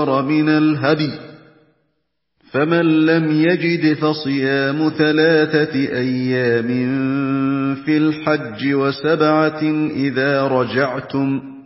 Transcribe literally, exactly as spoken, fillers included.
مِنَ الْهَدْيِ ۖ فَمَن لَّمْ يَجِدْ فَصِيَامُ ثَلَاثَةِ أَيَّامٍ فِي الْحَجِّ وَسَبْعَةٍ إِذَا رَجَعْتُمْ ۗ